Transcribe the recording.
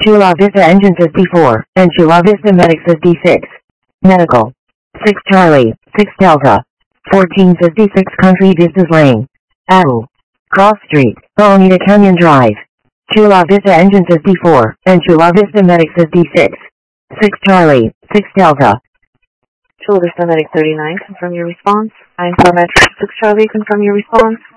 Chula Vista Engine says D4, and Chula Vista Medic says D6. Medical. 6 Charlie, 6 Delta. 14 says D6 Country Vistas Lane. Ow. Cross Street, Bonita Canyon Drive. Chula Vista Engine says D4, and Chula Vista Medic says D6. 6 Charlie, 6 Delta. Chula Vista Medic 39, confirm your response. I inform Metro 6 Charlie, confirm your response.